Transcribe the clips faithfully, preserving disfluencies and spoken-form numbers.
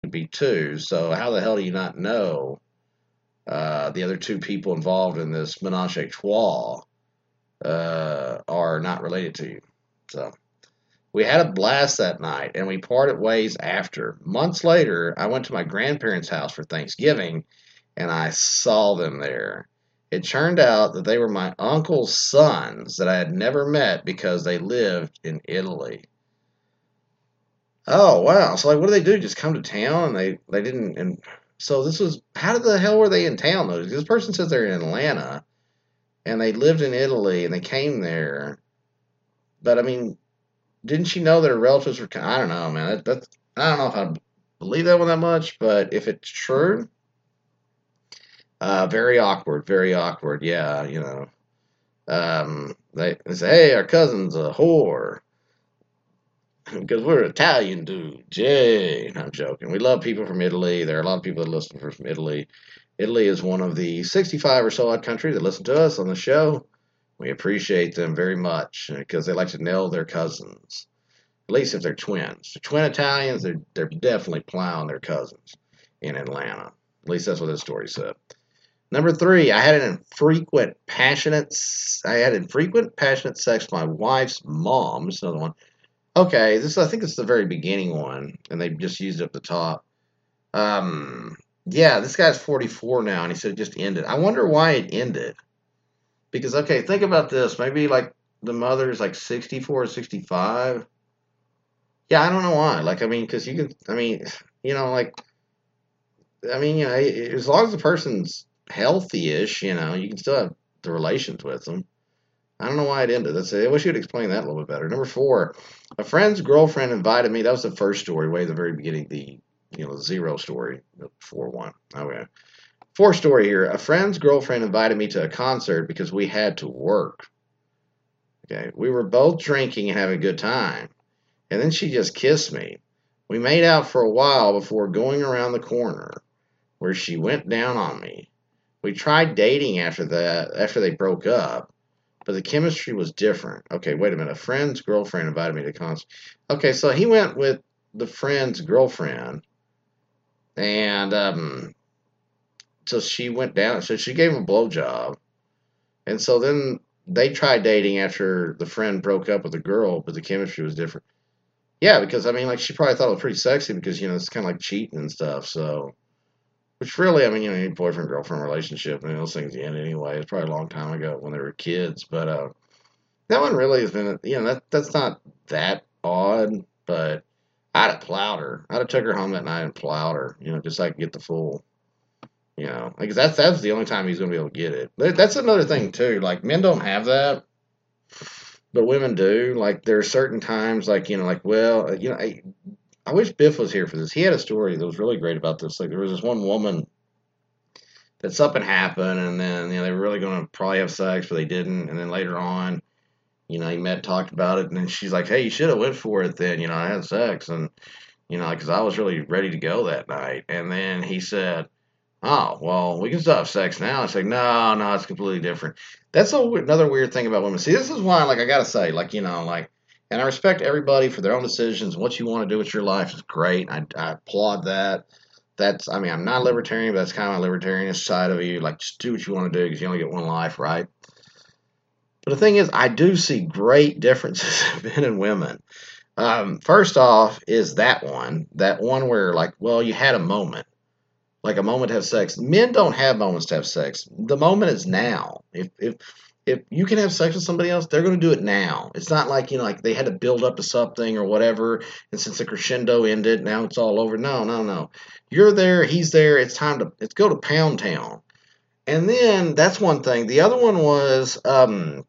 would be two. So how the hell do you not know uh, the other two people involved in this menage a trois uh, are not related to you? So we had a blast that night, and we parted ways after. Months later, I went to my grandparents' house for Thanksgiving, and I saw them there. It turned out that they were my uncle's sons that I had never met because they lived in Italy. Oh wow! So like, what do they do? Just come to town, and they they didn't. And so this was how the hell were they in town though? This person says they're in Atlanta, and they lived in Italy, and they came there. But I mean, didn't she know that her relatives were? I don't know, man. That, that's I don't know if I believe that one that much, but if it's true, uh, very awkward, very awkward. Yeah, you know. Um, they, they say, hey, our cousin's a whore because we're Italian dudes. Yay. No, I'm joking. We love people from Italy. There are a lot of people that listen to us from Italy. Italy is one of the sixty-five or so odd countries that listen to us on the show. We appreciate them very much because they like to nail their cousins. At least if they're twins. They're twin Italians, they're, they're definitely plowing their cousins in Atlanta. At least that's what this story said. Number three, I had an infrequent, passionate. I had infrequent, passionate sex with my wife's mom. This is another one. Okay, this I think this is the very beginning one, and they just used it up the top. Um, yeah, this guy's forty-four now, and he said it just ended. I wonder why it ended. Because okay, think about this. Maybe like the mother's like sixty-four or sixty-five. Yeah, I don't know why. Like, I mean, because you can. I mean, you know, like, I mean, you know, as long as the person's healthy-ish, you know, you can still have the relations with them. I don't know why it ended. That's, I wish you'd explain that a little bit better. Number four, a friend's girlfriend invited me. That was the first story, way at the very beginning, the you know zero story, four one. Okay, fourth story here. A friend's girlfriend invited me to a concert because we had to work. Okay, we were both drinking and having a good time, and then she just kissed me. We made out for a while before going around the corner, where she went down on me. We tried dating after that, after they broke up, but the chemistry was different. Okay, wait a minute. A friend's girlfriend invited me to concert. Okay, so he went with the friend's girlfriend, and um, so she went down. So she gave him a blowjob, and so then they tried dating after the friend broke up with the girl, but the chemistry was different. Yeah, because I mean, like she probably thought it was pretty sexy because you know it's kind of like cheating and stuff. So, which really, I mean, you know, any boyfriend girlfriend relationship, I mean, those things end anyway. It's probably a long time ago when they were kids, but uh, that one really has been, you know, that that's not that odd, but I'd have plowed her. I'd have took her home that night and plowed her, you know, just so I could get the full, you know, because that's that's the only time he's gonna be able to get it. That's another thing too. Like men don't have that, but women do. Like there are certain times, like you know, like well, you know, I, I wish Biff was here for this. He had a story that was really great about this. Like there was this one woman that something happened, and then you know they were really gonna probably have sex, but they didn't, and then later on you know, he met, talked about it, and then she's like, "Hey, you should have went for it then." You know, I had sex, and you know, because I was really ready to go that night. And then he said, "Oh, well, we can still have sex now." I said, "No, no, it's completely different." That's a, another weird thing about women. See, this is why, like, I gotta say, like, you know, like, and I respect everybody for their own decisions. What you want to do with your life is great. I, I applaud that. That's, I mean, I'm not a libertarian, but that's kind of my libertarianist side of you. Like, just do what you want to do because you only get one life, right? But the thing is, I do see great differences in men and women. Um, first off, is that one, that one where like, well, you had a moment, like a moment to have sex. Men don't have moments to have sex. The moment is now. If if if you can have sex with somebody else, they're going to do it now. It's not like you know, like they had to build up to something or whatever, and since the crescendo ended, now it's all over. No, no, no. You're there. He's there. It's time to let's go to Pound Town. And then that's one thing. The other one was um,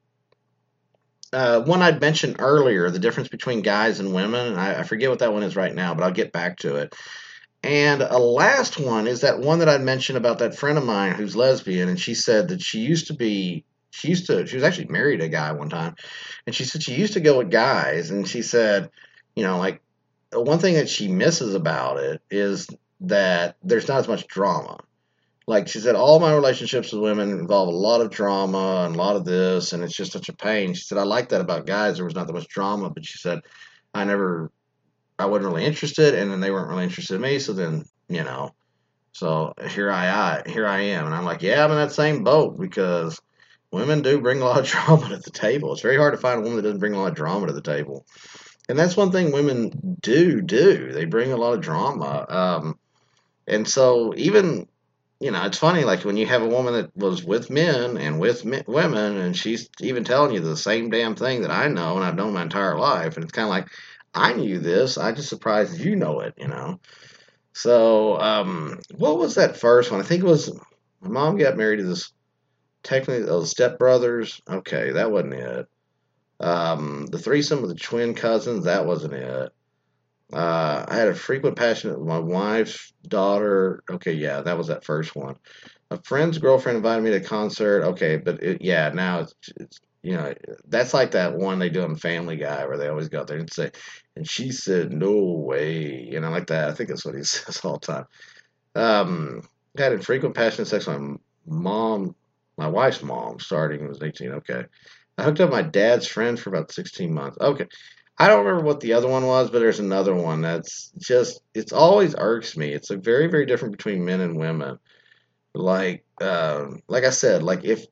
uh, one I'd mentioned earlier, the difference between guys and women. And I, I forget what that one is right now, but I'll get back to it. And a last one is that one that I'd mentioned about that friend of mine who's lesbian, and she said that she used to be, she used to, she was actually married to a guy one time, and she said she used to go with guys, and she said, you know, like one thing that she misses about it is that there's not as much drama. Like she said, all my relationships with women involve a lot of drama and a lot of this, and it's just such a pain. She said, I like that about guys. There was not that much drama, but she said, I never I wasn't really interested, and then they weren't really interested in me. So then, you know, so here I, I here I am, and I'm like, yeah, I'm in that same boat because women do bring a lot of drama to the table. It's very hard to find a woman that doesn't bring a lot of drama to the table, and that's one thing women do do. They bring a lot of drama, um, and so even you know, it's funny, like when you have a woman that was with men and with men, women, and she's even telling you the same damn thing that I know and I've known my entire life. And it's kind of like, I knew this. I just surprised you know it, you know? So, um, what was that first one? I think it was my mom got married to this, technically, those stepbrothers. Okay, that wasn't it. Um, the threesome with the twin cousins, that wasn't it. Uh, I had a frequent passion with my wife's daughter. Okay, yeah, that was that first one. A friend's girlfriend invited me to a concert. Okay, but it, yeah, now it's, it's you know that's like that one they do on Family Guy where they always go out there and say, and she said no way, you know, like that. I think that's what he says all the time. Um, had a frequent passionate sex with my mom, my wife's mom, starting when I was eighteen. Okay, I hooked up with my dad's friend for about sixteen months. Okay, I don't remember what the other one was, but there's another one that's just it's always irks me. It's like very very different between men and women. Like, um, like I said, like if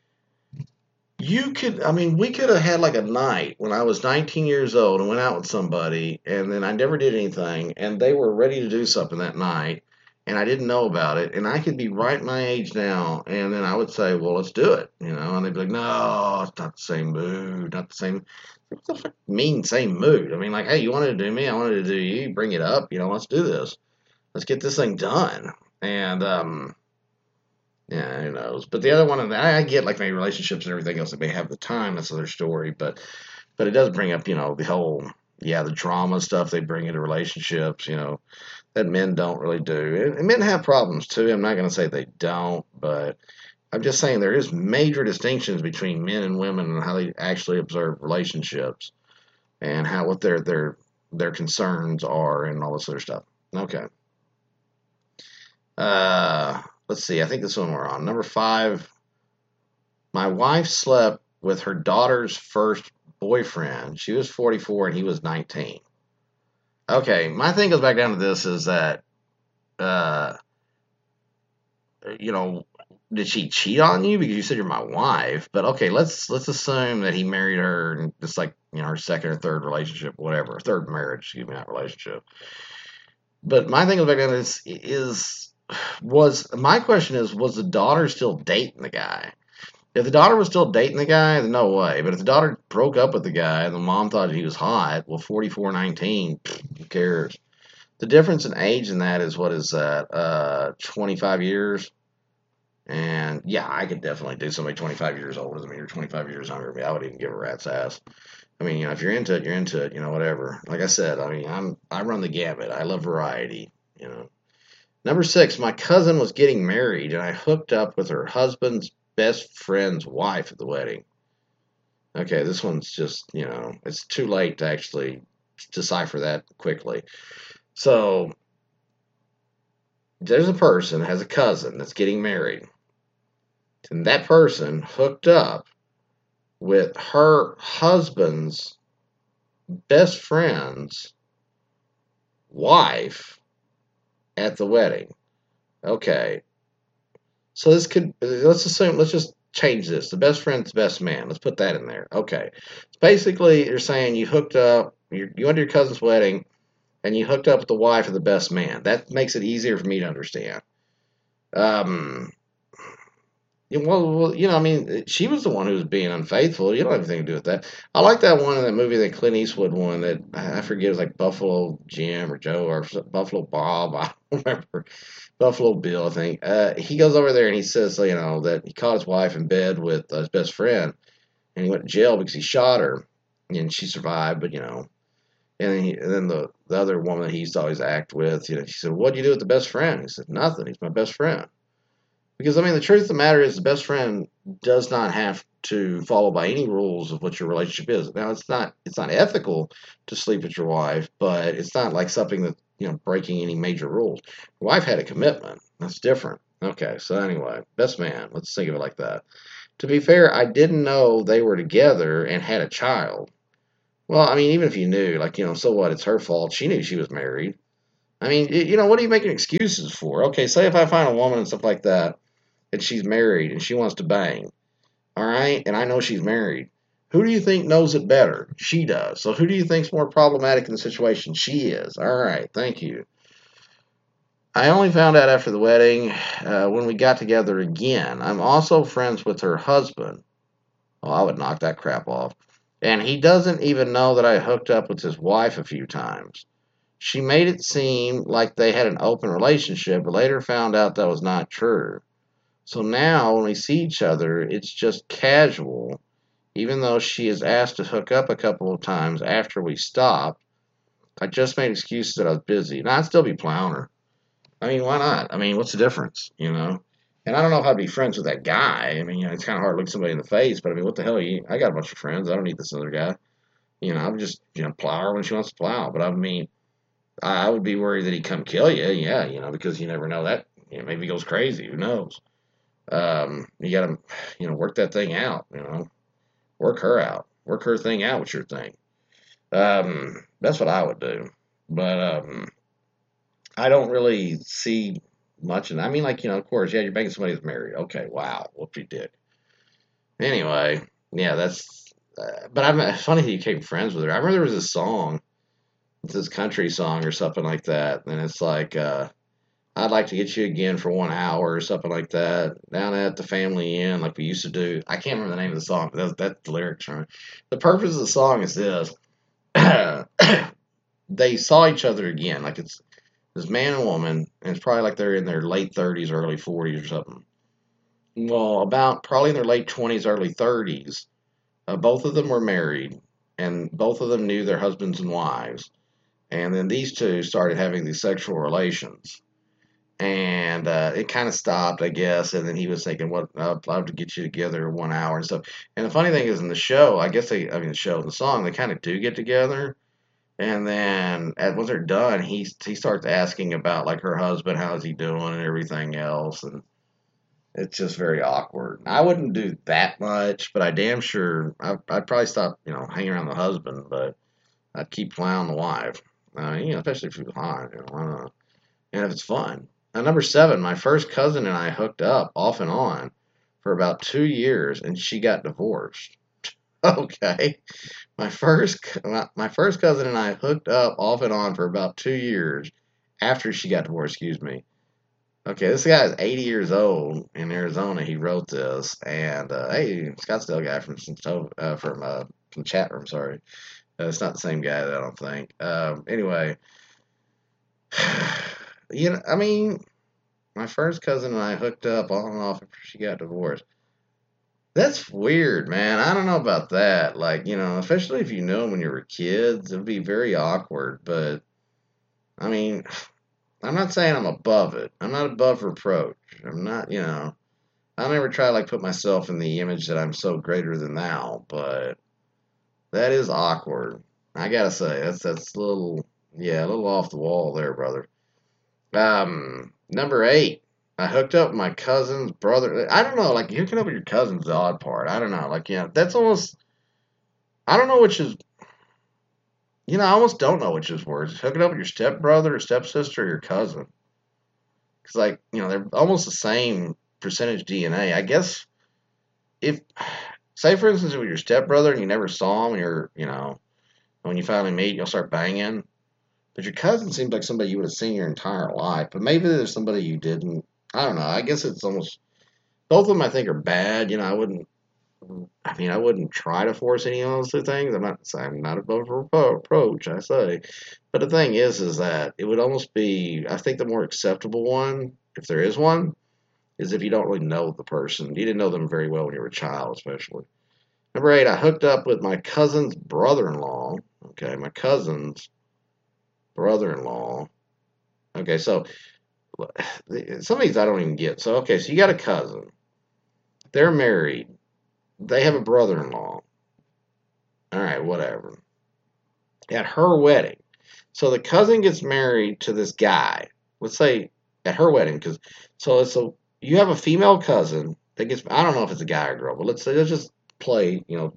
you could, I mean, we could have had like a night when I was nineteen years old and went out with somebody, and then I never did anything, and they were ready to do something that night, and I didn't know about it, and I could be right my age now, and then I would say, well, let's do it, you know, and they'd be like, no, it's not the same mood, not the same. What the fuck mean same mood? I mean, like, hey, you wanted to do me, I wanted to do you, bring it up, you know, let's do this, let's get this thing done, and um. Yeah, who knows? But the other one, and I, I get like maybe relationships and everything else that may have the time. That's another story. But but it does bring up, you know, the whole yeah, the drama stuff they bring into relationships. You know, that men don't really do. And, and men have problems too. I'm not going to say they don't, but I'm just saying there is major distinctions between men and women and how they actually observe relationships and how what their their their concerns are and all this other stuff. Okay. Uh, let's see. I think this one we're on number five. My wife slept with her daughter's first boyfriend. She was forty-four and he was nineteen. Okay, my thing goes back down to this is that, uh, you know, did she cheat on you because you said you're my wife? But okay, let's let's assume that he married her and it's like you know her second or third relationship, whatever, third marriage. Excuse me, not relationship. But my thing goes back down to this is was my question is was the daughter still dating the guy? If the daughter was still dating the guy, then no way. But if the daughter broke up with the guy and the mom thought he was hot, well, forty-four, nineteen, who cares? The difference in age in that is what is that? Uh, twenty-five years. And yeah, I could definitely do somebody twenty-five years older than me or twenty-five years younger than me. I would even give a rat's ass. I mean, you know, if you're into it, you're into it. You know, whatever. Like I said, I mean, I'm I run the gamut. I love variety. You know. Number six, my cousin was getting married, and I hooked up with her husband's best friend's wife at the wedding. Okay, this one's just, you know, it's too late to actually decipher that quickly. So, there's a person, has a cousin that's getting married, and that person hooked up with her husband's best friend's wife at the wedding. Okay, so this could, let's assume, let's just change this. The best friend's best man. Let's put that in there. Okay. So basically, you're saying you hooked up, you you went to your cousin's wedding, and you hooked up with the wife of the best man. That makes it easier for me to understand. Um, yeah, well, well, you know, I mean, she was the one who was being unfaithful. You don't have anything to do with that. I like that one in that movie, that Clint Eastwood one that I forget, it was like Buffalo Jim or Joe or Buffalo Bob. I don't remember. Buffalo Bill, I think. Uh, he goes over there and he says, you know, that he caught his wife in bed with uh, his best friend, and he went to jail because he shot her, and she survived, but you know. And then, he, and then the, the other woman that he used to always act with, you know, she said, "What do you do with the best friend?" He said, "Nothing. He's my best friend." Because I mean, the truth of the matter is, the best friend does not have to follow by any rules of what your relationship is. Now, it's not it's not ethical to sleep with your wife, but it's not like something that you know breaking any major rules. Your wife had a commitment. That's different. Okay, so anyway, best man. Let's think of it like that. To be fair, I didn't know they were together and had a child. Well, I mean, even if you knew, like, you know, so what? It's her fault. She knew she was married. I mean, y- you know, what are you making excuses for? Okay, say if I find a woman and stuff like that, and she's married and she wants to bang, all right, and I know she's married. Who do you think knows it better? She does. So who do you think's more problematic in the situation? She is. All right, thank you. I only found out after the wedding uh, when we got together again. I'm also friends with her husband. Oh, I would knock that crap off. And he doesn't even know that I hooked up with his wife a few times. She made it seem like they had an open relationship, but later found out that was not true. So now, when we see each other, it's just casual, even though she is asked to hook up a couple of times after we stopped. I just made excuses that I was busy. And I'd still be plowing her. I mean, why not? I mean, what's the difference, you know? And I don't know if I'd be friends with that guy. I mean, you know, it's kind of hard to look somebody in the face, but I mean, what the hell? You, I got a bunch of friends. I don't need this other guy. You know, I would just, you know, plow her when she wants to plow. But I mean, I would be worried that he'd come kill you. Yeah, you know, because you never know that. You know, maybe he goes crazy. Who knows? Um, you got to, you know, work that thing out. You know, work her out. Work her thing out with your thing. Um, that's what I would do. But um, I don't really see much. And I mean, like, you know, of course, yeah, you're making somebody who's married. Okay, wow, whoop you did. Anyway, yeah, that's. Uh, but I'm it's funny that you became friends with her. I remember there was a song, it's this country song or something like that, and it's like, uh, "I'd like to get you again for one hour" or something like that, down at the Family Inn, like we used to do. I can't remember the name of the song, but that's, that's the lyrics, right? The purpose of the song is this: they saw each other again, like it's this man and woman, and it's probably like they're in their late thirties, early forties or something. Well, about probably in their late twenties, early thirties, uh, both of them were married, and both of them knew their husbands and wives. And then these two started having these sexual relations. And uh, it kind of stopped, I guess. And then he was thinking, "What? I'd love to get you together one hour and stuff." And the funny thing is, in the show, I guess they, I mean, the show, the song, they kind of do get together. And then, as once they're done, he he starts asking about like her husband, how's he doing, and everything else. And it's just very awkward. I wouldn't do that much, but I damn sure I, I'd probably stop, you know, hanging around the husband, but I'd keep plowing the wife. I mean, you know, especially if she was hot, you know, I don't know. And if it's fun. At number seven, my first cousin and I hooked up off and on for about two years, and she got divorced. Okay, my first my, my first cousin and I hooked up off and on for about two years after she got divorced. Excuse me. Okay, this guy is eighty years old in Arizona. He wrote this, and uh, hey, Scottsdale guy from uh, from uh, from chat room. Sorry, uh, it's not the same guy. I don't think. Um, anyway, you know, I mean, my first cousin and I hooked up on and off after she got divorced. That's weird, man. I don't know about that. Like, you know, especially if you knew them when you were kids, it'd be very awkward. But I mean, I'm not saying I'm above it. I'm not above reproach. I'm not, you know. I never try to like put myself in the image that I'm so greater than thou, but that is awkward. I gotta say, that's that's a little, yeah, a little off the wall there, brother. Um, number eight, I hooked up with my cousin's brother. I don't know, like hooking up with your cousin's the odd part. I don't know, like yeah, that's almost. I don't know which is. You know, I almost don't know which is worse. Hooking up with your stepbrother or stepsister or your cousin. Because like you know, they're almost the same percentage D N A. I guess if say for instance with your stepbrother and you never saw him, and you're you know when you finally meet, you'll start banging. But your cousin seems like somebody you would have seen your entire life. But maybe there's somebody you didn't. I don't know. I guess it's almost both of them. I think are bad. You know, I wouldn't. I mean, I wouldn't try to force any of those two things. I'm not. I'm not above reproach. I say, but the thing is, is that it would almost be. I think the more acceptable one, if there is one, is if you don't really know the person. You didn't know them very well when you were a child, especially. Number eight, I hooked up with my cousin's brother-in-law. Okay, my cousin's brother-in-law. Okay, so some of these I don't even get. So, okay, so you got a cousin. They're married. They have a brother-in-law. All right, whatever. At her wedding. So the cousin gets married to this guy. Let's say at her wedding, because so so you have a female cousin that gets. I don't know if it's a guy or girl, but let's say let's just play. You know,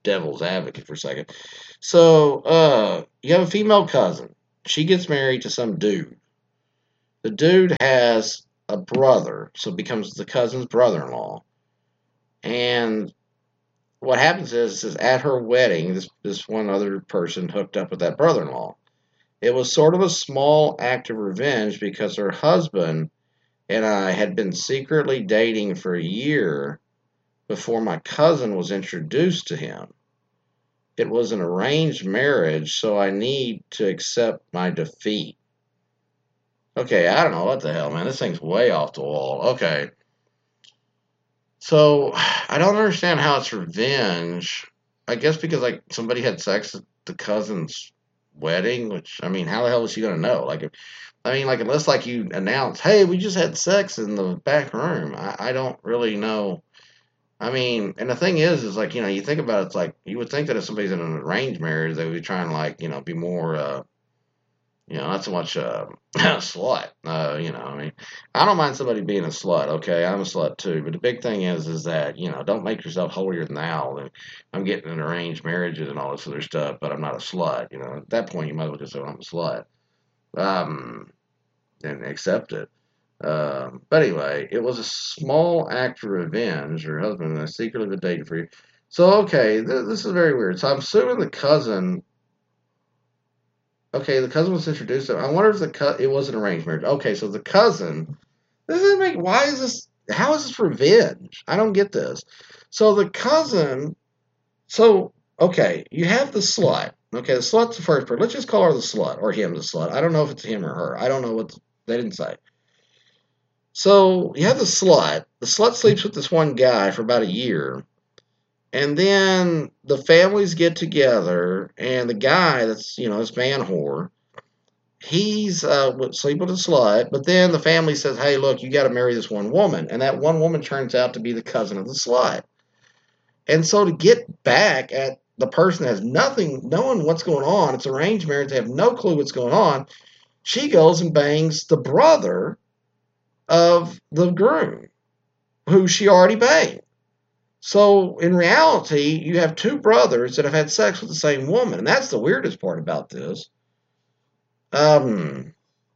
devil's advocate for a second. So, uh, you have a female cousin. She gets married to some dude. The dude has a brother, so it becomes the cousin's brother-in-law. And what happens is, is at her wedding, this this one other person hooked up with that brother-in-law. It was sort of a small act of revenge because her husband and I had been secretly dating for a year before my cousin was introduced to him. It was an arranged marriage, so I need to accept my defeat. Okay, I don't know what the hell, man. This thing's way off the wall. Okay. So, I don't understand how it's revenge. I guess because, like, somebody had sex at the cousin's wedding, which, I mean, how the hell is she going to know? Like, if, I mean, like, unless, like, you announce, hey, we just had sex in the back room. I, I don't really know. I mean, and the thing is, is like, you know, you think about it, it's like, you would think that if somebody's in an arranged marriage, they would be trying to, like, you know, be more, uh, you know, not so much uh, a slut. Uh, you know, I mean, I don't mind somebody being a slut. Okay, I'm a slut too. But the big thing is, is that you know, don't make yourself holier than thou. And I'm getting in arranged marriages and all this other stuff, but I'm not a slut. You know, at that point, you might as well just say well, I'm a slut, um, and accept it. Um, but anyway, it was a small act of revenge. Her husband and I secretly been dating for you. So okay, th- this is very weird. So I'm assuming the cousin. Okay, the cousin was introduced. I wonder if the co- it was an arranged marriage. Okay, so the cousin. This doesn't make. Why is this? How is this revenge? I don't get this. So the cousin. So okay, you have the slut. Okay, the slut's the first person. Let's just call her the slut or him the slut. I don't know if it's him or her. I don't know what they didn't say. So you have the slut. The slut sleeps with this one guy for about a year. And then the families get together, and the guy that's, you know, this man whore, he's uh, would sleep with a slut, but then the family says, hey, look, you got to marry this one woman. And that one woman turns out to be the cousin of the slut. And so to get back at the person that has nothing, knowing what's going on, it's arranged marriage, they have no clue what's going on, she goes and bangs the brother of the groom, who she already banged. So in reality, you have two brothers that have had sex with the same woman, and that's the weirdest part about this. Um,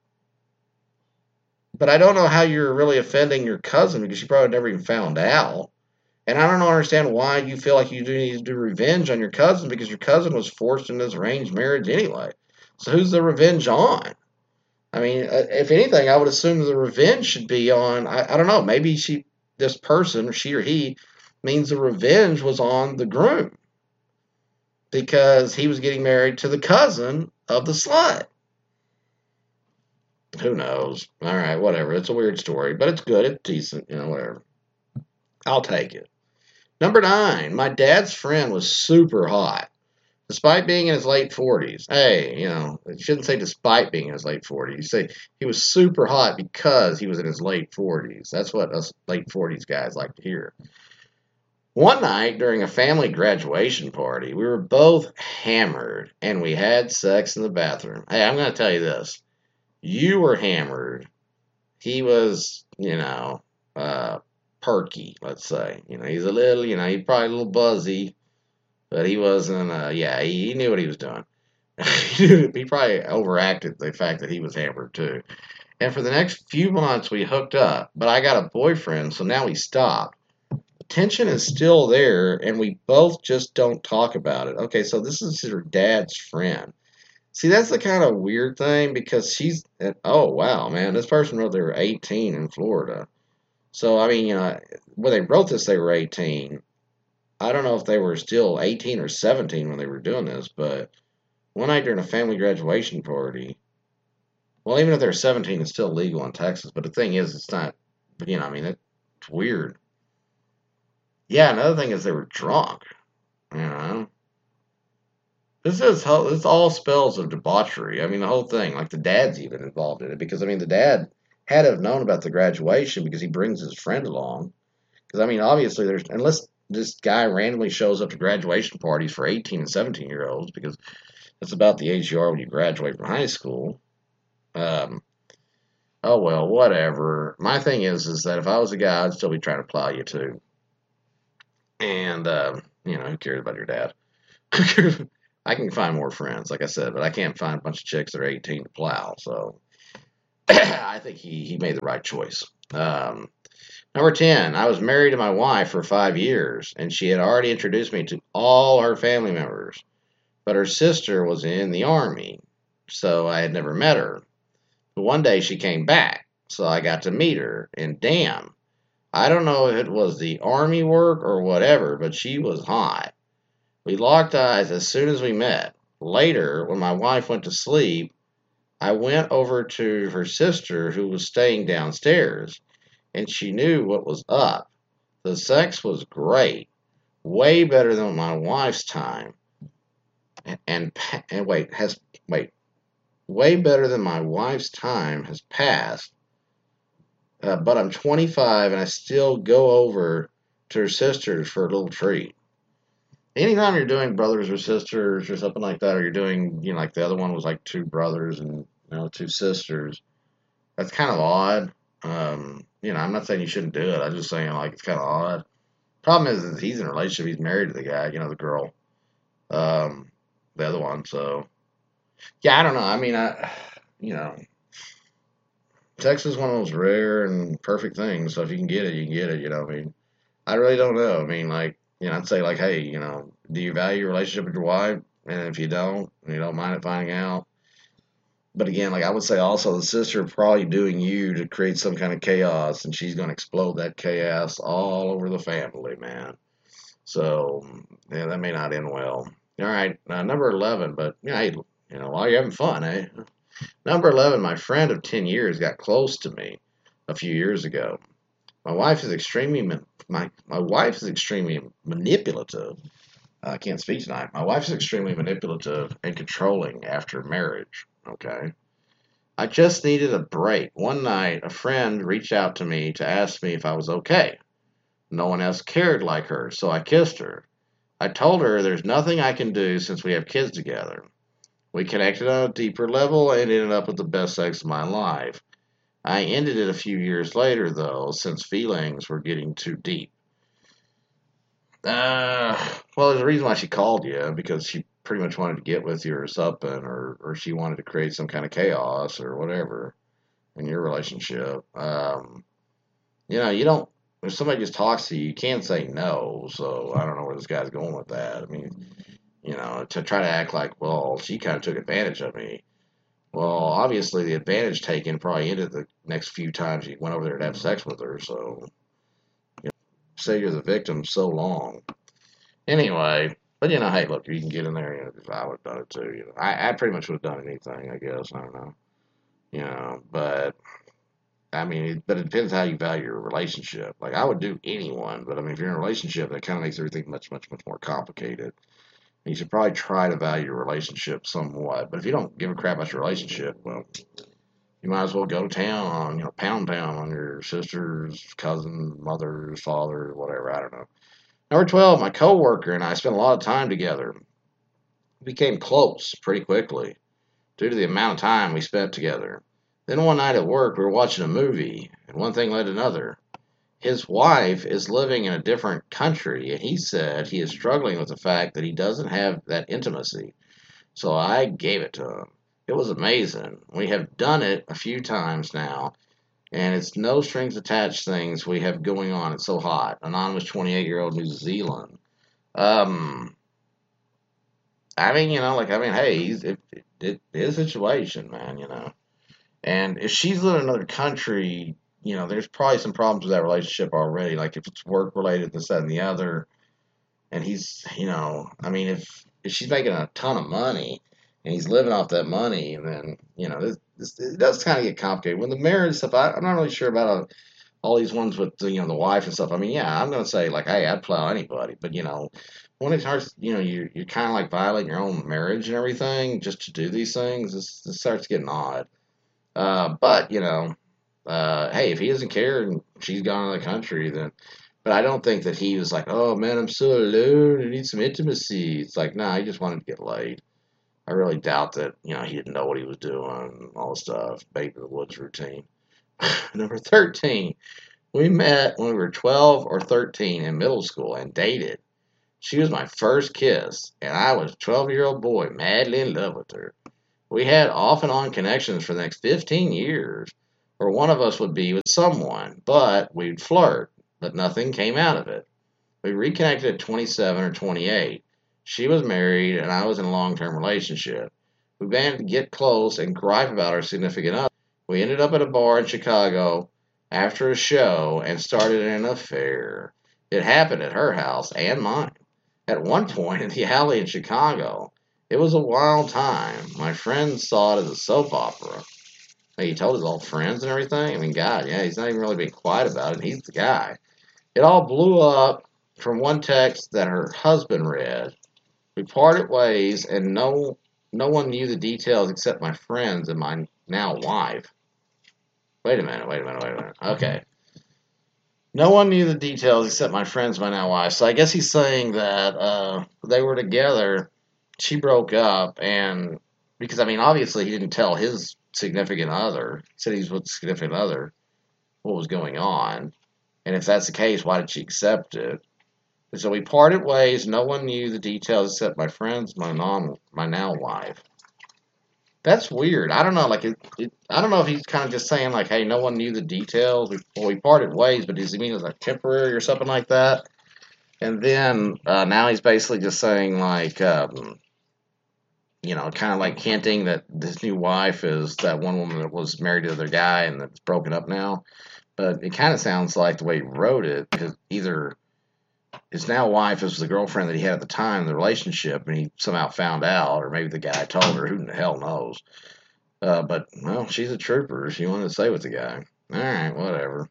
but I don't know how you're really offending your cousin because she probably never even found out. And I don't understand why you feel like you do need to do revenge on your cousin because your cousin was forced into this arranged marriage anyway. So who's the revenge on? I mean, uh, if anything, I would assume the revenge should be on. I, I don't know. Maybe she, this person, or she or he, means the revenge was on the groom because he was getting married to the cousin of the slut. Who knows? All right, whatever. It's a weird story, but it's good. It's decent. You know, whatever. I'll take it. Number nine, my dad's friend was super hot. Despite being in his late forties. Hey, you know, it shouldn't say despite being in his late forties. You say he was super hot because he was in his late forties. That's what us late forties guys like to hear. One night during a family graduation party, we were both hammered and we had sex in the bathroom. Hey, I'm going to tell you this. You were hammered. He was, you know, uh, perky, let's say. You know, he's a little, you know, he's probably a little buzzy. But he wasn't, uh, yeah, he, he knew what he was doing. He probably overacted the fact that he was hammered too. And for the next few months, we hooked up. But I got a boyfriend, so now we stopped. The tension is still there, and we both just don't talk about it. Okay, so this is her dad's friend. See, that's the kind of weird thing because she's, oh, wow, man, this person wrote they were eighteen in Florida. So, I mean, you know, when they wrote this, they were eighteen. I don't know if they were still eighteen or seventeen when they were doing this, but one night during a family graduation party, well, even if they're seventeen, it's still legal in Texas. But the thing is, it's not, you know, I mean, it's weird. Yeah, another thing is they were drunk, you know. This is, this all spells of debauchery. I mean, the whole thing, like the dad's even involved in it because, I mean, the dad had to have known about the graduation because he brings his friend along. Because, I mean, obviously, there's, unless this guy randomly shows up to graduation parties for eighteen and seventeen year olds because that's about the age you are when you graduate from high school. Um, oh well, whatever. My thing is, is that if I was a guy, I'd still be trying to plow you too. And, um, you know, who cares about your dad? I can find more friends, like I said, but I can't find a bunch of chicks that are eighteen to plow. So I think he, he made the right choice. Um, number ten, I was married to my wife for five years, and she had already introduced me to all her family members, but her sister was in the army, so I had never met her. But one day she came back, so I got to meet her, and damn, I don't know if it was the army work or whatever, but she was hot. We locked eyes as soon as we met. Later, when my wife went to sleep, I went over to her sister who was staying downstairs, and she knew what was up. The sex was great, way better than my wife's time. And, and, and wait, has wait, way better than my wife's time has passed. Uh, but I'm twenty-five and I still go over to her sister's for a little treat. Anytime you're doing brothers or sisters or something like that, or you're doing, you know, like the other one was like two brothers and, you know, two sisters, that's kind of odd. Um, you know, I'm not saying you shouldn't do it. I'm just saying, like, it's kind of odd. Problem is, is he's in a relationship. He's married to the guy, you know, the girl, um, the other one. So, yeah, I don't know. I mean, I, you know, sex is one of those rare and perfect things. So if you can get it, you can get it. You know, I mean, I really don't know. I mean, like, you know, I'd say, like, hey, you know, do you value your relationship with your wife? And if you don't, and you don't mind it finding out. But again, like I would say also, the sister probably doing you to create some kind of chaos, and she's going to explode that chaos all over the family, man. So, yeah, that may not end well. All right, uh, number eleven, but, yeah, hey, you know, while you're having fun, eh? Number eleven, my friend of ten years got close to me a few years ago. My wife is extremely my my wife is extremely manipulative. I can't speak tonight. My wife is extremely manipulative and controlling after marriage. Okay. I just needed a break. One night, a friend reached out to me to ask me if I was okay. No one else cared like her, so I kissed her. I told her there's nothing I can do since we have kids together. We connected on a deeper level and ended up with the best sex of my life. I ended it a few years later, though, since feelings were getting too deep. Uh, well, there's a reason why she called you, because she pretty much wanted to get with you or something, or, or she wanted to create some kind of chaos or whatever in your relationship. Um, you know, you don't, if somebody just talks to you, you can't say no, so I don't know where this guy's going with that. I mean, you know, to try to act like, well, she kind of took advantage of me. Well, obviously the advantage taken probably ended the next few times you went over there to have sex with her, so say you're the victim so long. Anyway, but you know, hey, look, you can get in there. You know, I would have done it too. You know, I, I pretty much would have done anything. I guess I don't know. You know, but I mean, it, but it depends how you value your relationship. Like I would do anyone, but I mean, if you're in a relationship, that kind of makes everything much, much, much more complicated. You should probably try to value your relationship somewhat. But if you don't give a crap about your relationship, well, you might as well go to town on, you know, pound town on your sister's, cousin, mother's, father, whatever. I don't know. Number twelve, my coworker and I spent a lot of time together. We became close pretty quickly due to the amount of time we spent together. Then one night at work, we were watching a movie, and one thing led to another. His wife is living in a different country, and he said he is struggling with the fact that he doesn't have that intimacy. So I gave it to him. It was amazing. We have done it a few times now, and it's no strings attached things we have going on. It's so hot. Anonymous twenty-eight-year-old New Zealand. Um, I mean, you know, like, I mean, hey, he's, it, it, it is a situation, man, you know. And if she's living in another country, you know, there's probably some problems with that relationship already. Like, if it's work related, this, that, and the other, and he's, you know, I mean, if, if she's making a ton of money and he's living off that money, then, you know, this, this, it does kind of get complicated. When the marriage stuff, I, I'm not really sure about uh, all these ones with, the, you know, the wife and stuff. I mean, yeah, I'm going to say, like, hey, I'd plow anybody. But, you know, when it starts, you know, you, you're kind of like violating your own marriage and everything just to do these things, this, this starts getting odd. Uh, but, you know, uh, hey, if he doesn't care and she's gone out of the country, then. But I don't think that he was like, oh man, I'm so alone. I need some intimacy. It's like, nah, he just wanted to get laid. I really doubt that, you know, he didn't know what he was doing, all the stuff, baby in the woods routine. Number thirteen, we met when we were twelve or thirteen in middle school and dated. She was my first kiss, and I was a twelve-year-old boy madly in love with her. We had off and on connections for the next fifteen years, where one of us would be with someone, but we'd flirt, but nothing came out of it. We reconnected at twenty-seven or twenty-eight. She was married, and I was in a long-term relationship. We began to get close and gripe about our significant other. We ended up at a bar in Chicago after a show and started an affair. It happened at her house and mine. At one point in the alley in Chicago, it was a wild time. My friends saw it as a soap opera. Like, he told his old friends and everything. I mean, God, yeah, he's not even really being quiet about it. He's the guy. It all blew up from one text that her husband read. We parted ways, and no no one knew the details except my friends and my now wife. Wait a minute, wait a minute, wait a minute. Okay. No one knew the details except my friends, my now wife. So I guess he's saying that uh, they were together. She broke up, and because I mean, obviously, he didn't tell his significant other. He said he's with significant other what was going on, and if that's the case, why did she accept it? And so we parted ways. No one knew the details except my friends, my non, my now wife. That's weird. I don't know. Like, it, it, I don't know if he's kind of just saying like, "Hey, no one knew the details. We, well, we parted ways," but does he mean it's like temporary or something like that? And then uh, now he's basically just saying like, um, you know, kind of like hinting that this new wife is that one woman that was married to the other guy and that's broken up now. But it kind of sounds like the way he wrote it, because either his now wife is the girlfriend that he had at the time in the relationship, and he somehow found out, or maybe the guy told her. Who the hell knows? Uh, but well, she's a trooper. She wanted to stay with the guy. All right, whatever.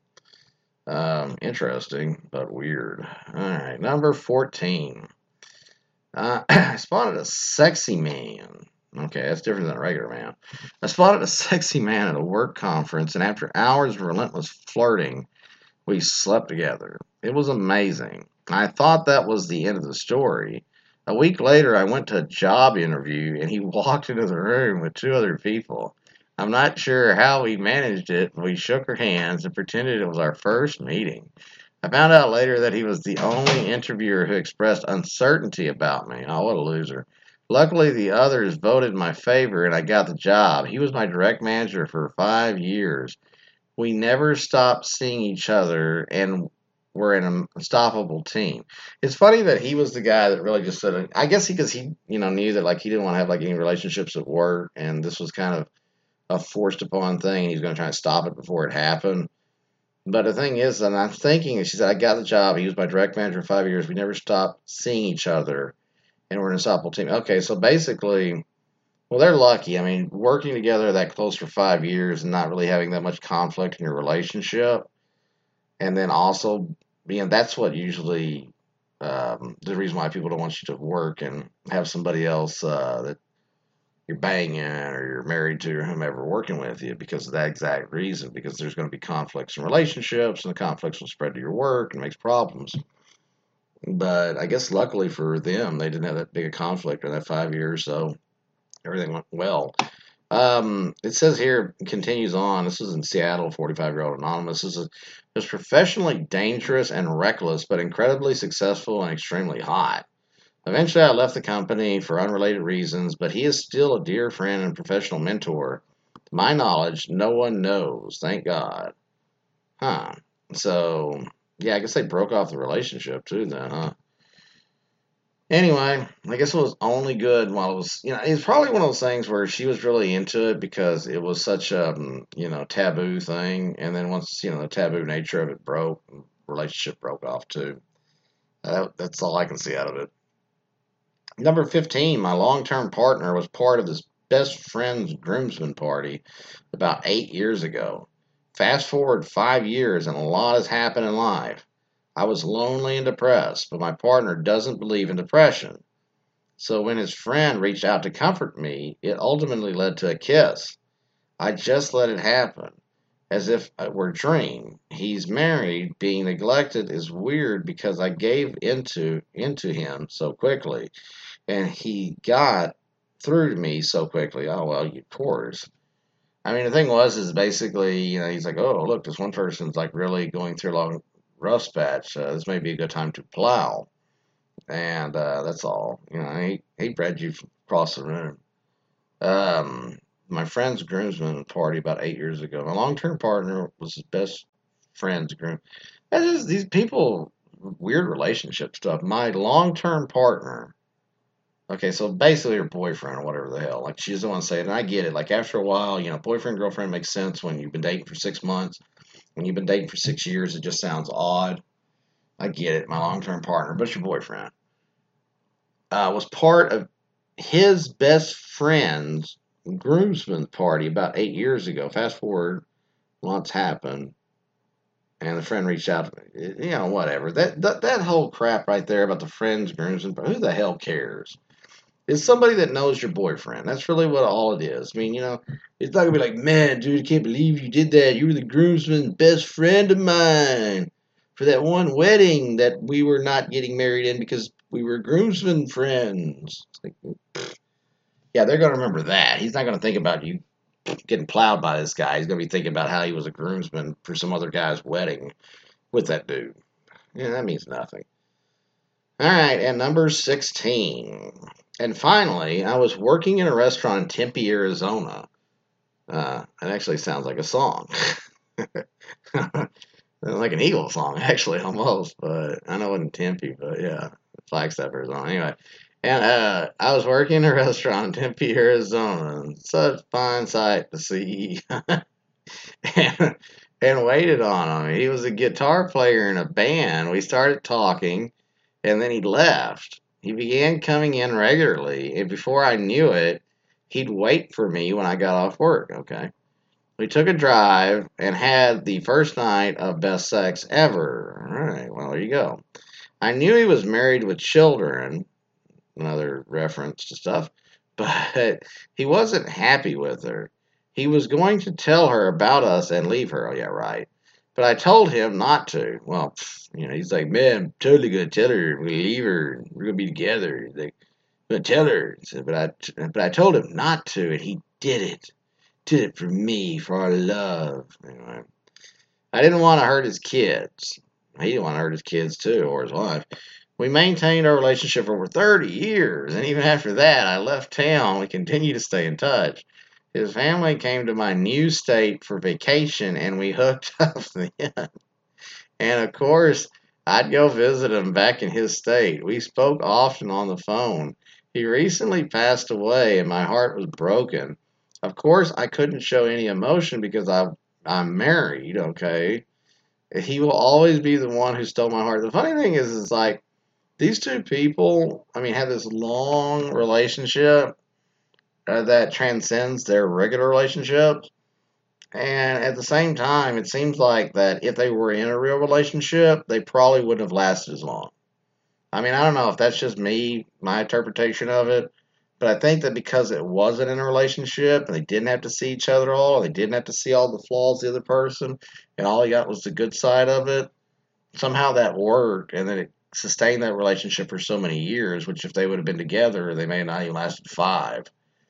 Um, interesting, but weird. All right, number fourteen. Uh, I spotted a sexy man. Okay, that's different than a regular man. I spotted a sexy man at a work conference, and after hours of relentless flirting, we slept together. It was amazing. I thought that was the end of the story. A week later, I went to a job interview, and he walked into the room with two other people. I'm not sure how we managed it, but we shook our hands and pretended it was our first meeting. I found out later that he was the only interviewer who expressed uncertainty about me. Oh, what a loser. Luckily, the others voted in my favor, and I got the job. He was my direct manager for five years. We never stopped seeing each other, and we're an unstoppable team. It's funny that he was the guy that really just said, I guess because he, you know, knew that like he didn't want to have like any relationships at work, and this was kind of a forced upon thing, and he was going to try and stop it before it happened. But the thing is, and I'm thinking, she said, I got the job. He was my direct manager for five years. We never stopped seeing each other, and we're an unstoppable team. Okay, so basically, well, they're lucky. I mean, working together that close for five years and not really having that much conflict in your relationship, and then also being that's what usually um, the reason why people don't want you to work and have somebody else uh, that you're banging or you're married to or whomever working with you, because of that exact reason, because there's going to be conflicts in relationships, and the conflicts will spread to your work and makes problems. But I guess luckily for them, they didn't have that big a conflict in that five years, so everything went well. Um, it says here, continues on. This is in Seattle, forty-five-year-old anonymous. This is was professionally dangerous and reckless, but incredibly successful and extremely hot. Eventually, I left the company for unrelated reasons, but he is still a dear friend and professional mentor. To my knowledge, no one knows. Thank God. Huh. So, yeah, I guess they broke off the relationship too then, huh? Anyway, I guess it was only good while it was, you know, it's probably one of those things where she was really into it because it was such a, um, you know, taboo thing. And then once, you know, the taboo nature of it broke, the relationship broke off too. That, that's all I can see out of it. Number fifteen, my long-term partner was part of this best friend's groomsmen party about eight years ago. Fast forward five years and a lot has happened in life. I was lonely and depressed, but my partner doesn't believe in depression. So when his friend reached out to comfort me, it ultimately led to a kiss. I just let it happen, as if it were a dream. He's married, being neglected is weird because I gave into into him so quickly, and he got through to me so quickly. Oh well, of course. I mean, the thing was, is basically, you know, he's like, oh, look, this one person's like really going through a long rough patch. Uh, this may be a good time to plow. And uh, that's all. You know, he, he bred you from across the room. Um, my friend's groomsman party about eight years ago. My long-term partner was his best friend's groom. That's just these people, weird relationship stuff. My long-term partner. Okay, so basically her boyfriend or whatever the hell. Like she's the one saying, and I get it. Like after a while, you know, boyfriend, girlfriend makes sense when you've been dating for six months. When you've been dating for six years, it just sounds odd. I get it, my long-term partner, but it's your boyfriend. Uh, was part of his best friend's groomsmen party about eight years ago. Fast forward, lots happened, and the friend reached out. You know, whatever. That that, that whole crap right there about the friends, groomsmen. Who the hell cares? It's somebody that knows your boyfriend. That's really what all it is. I mean, you know, it's not gonna be like, man, dude, I can't believe you did that. You were the groomsman's best friend of mine for that one wedding that we were not getting married in because we were groomsmen friends. It's like, yeah, they're gonna remember that. He's not gonna think about you getting plowed by this guy. He's gonna be thinking about how he was a groomsman for some other guy's wedding with that dude. Yeah, that means nothing. All right, and number sixteen. And finally, I was working in a restaurant in Tempe, Arizona. Uh, it actually sounds like a song. Like an Eagle song, actually, almost. But I know it in Tempe, but yeah, Flagstaff, Arizona. Anyway, and uh, I was working in a restaurant in Tempe, Arizona. Such a fine sight to see. and, and waited on him. He was a guitar player in a band. We started talking, and then he left. He began coming in regularly, and before I knew it, he'd wait for me when I got off work. Okay. We took a drive and had the first night of best sex ever. All right, well, there you go. I knew he was married with children, another reference to stuff, but he wasn't happy with her. He was going to tell her about us and leave her. Oh, yeah, right. But I told him not to. Well, you know, he's like, man, I'm totally going to tell her. We leave her. We're going to be together. He's like, I'm going to tell her. But I, but I told him not to, and he did it. Did it for me, for our love. Anyway, I didn't want to hurt his kids. He didn't want to hurt his kids, too, or his wife. We maintained our relationship for over thirty years, and even after that, I left town. We continued to stay in touch. His family came to my new state for vacation, and we hooked up then. And of course, I'd go visit him back in his state. We spoke often on the phone. He recently passed away, and my heart was broken. Of course, I couldn't show any emotion because I, I'm married, okay? He will always be the one who stole my heart. The funny thing is, is like, these two people, I mean, have this long relationship uh, that transcends their regular relationships. And at the same time, it seems like that if they were in a real relationship, they probably wouldn't have lasted as long. I mean, I don't know if that's just me, my interpretation of it, but I think that because it wasn't in a relationship and they didn't have to see each other all, they didn't have to see all the flaws of the other person, and all you got was the good side of it, somehow that worked, and then it sustained that relationship for so many years, which if they would have been together, they may not even lasted five.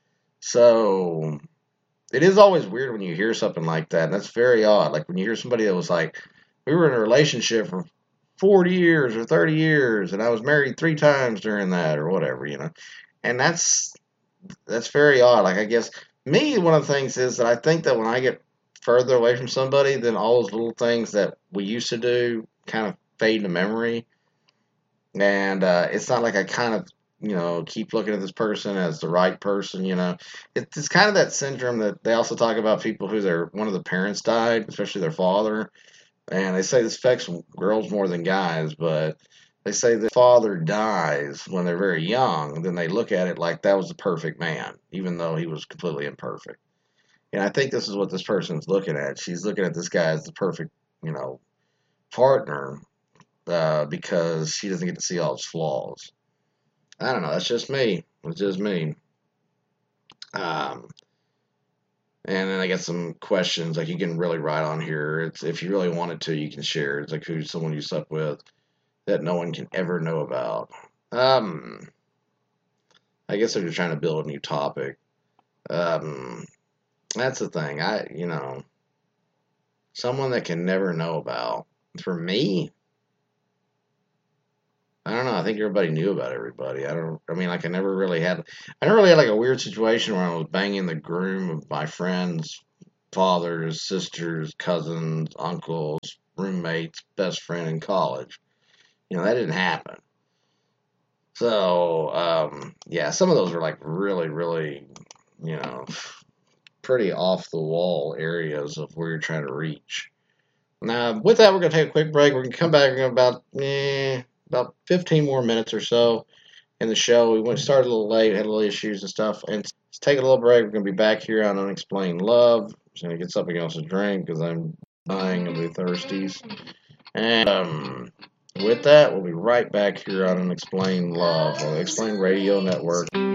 So it is always weird when you hear something like that, and that's very odd. Like when you hear somebody that was like, we were in a relationship for forty years or thirty years, and I was married three times during that, or whatever, you know. And that's that's very odd. Like I guess me, one of the things is that I think that when I get further away from somebody, then all those little things that we used to do kind of fade into memory. And uh, it's not like I kind of, you know, keep looking at this person as the right person, you know. It's, it's kind of that syndrome that they also talk about people who their one of the parents died, especially their father. And they say this affects girls more than guys, but they say the father dies when they're very young, then they look at it like that was the perfect man, even though he was completely imperfect. And I think this is what this person's looking at. She's looking at this guy as the perfect, you know, partner uh, because she doesn't get to see all his flaws. I don't know. That's just me. It's just me. Um, and then I got some questions like you can really write on here. It's if you really wanted to, you can share. It's like who's someone you slept with that no one can ever know about. Um, I guess they're just trying to build a new topic. Um, that's the thing. I, you know, someone that can never know about. For me, I don't know. I think everybody knew about everybody. I don't. I mean, like I never really had. I never really had like a weird situation where I was banging the groom of my friends' fathers, sisters, cousins, uncles, roommates, best friend in college. You know, that didn't happen. So, um, yeah, some of those were like really, really, you know, pretty off the wall areas of where you're trying to reach. Now, with that, we're going to take a quick break. We're going to come back in about eh, about fifteen more minutes or so in the show. We went started a little late, had a little issues and stuff, and let's take a little break. We're going to be back here on Unexplained Love. I'm just going to get something else to drink because I'm dying of the thirsties. And um, with that, we'll be right back here on Unexplained Love on the Explained Radio Network.